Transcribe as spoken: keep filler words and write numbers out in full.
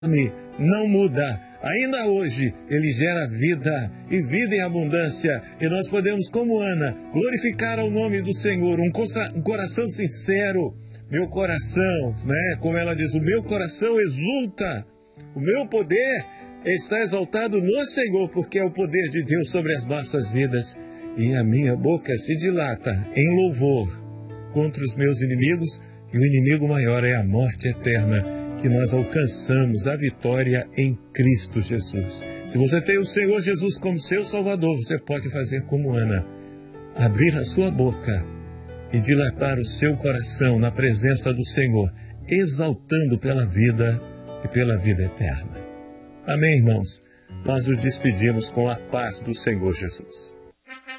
não muda. Ainda hoje, Ele gera vida e vida em abundância. E nós podemos, como Ana, glorificar ao nome do Senhor. Um, um coração sincero. Meu coração, né? Como ela diz, o meu coração exulta. O meu poder está exaltado no Senhor, porque é o poder de Deus sobre as nossas vidas. E a minha boca se dilata em louvor contra os meus inimigos. E o inimigo maior é a morte eterna, que nós alcançamos a vitória em Cristo Jesus. Se você tem o Senhor Jesus como seu Salvador, você pode fazer como Ana, abrir a sua boca e dilatar o seu coração na presença do Senhor, exaltando pela vida e pela vida eterna. Amém, irmãos? Nós nos despedimos com a paz do Senhor Jesus.